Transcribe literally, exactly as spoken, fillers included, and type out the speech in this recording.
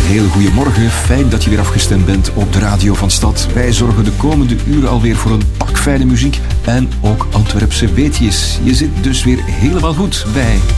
hele goede morgen. Fijn dat je weer afgestemd bent op de radio van Stad. Wij zorgen de komende uren alweer voor een pak fijne muziek en ook Antwerpse weetjes. Je zit dus weer helemaal goed bij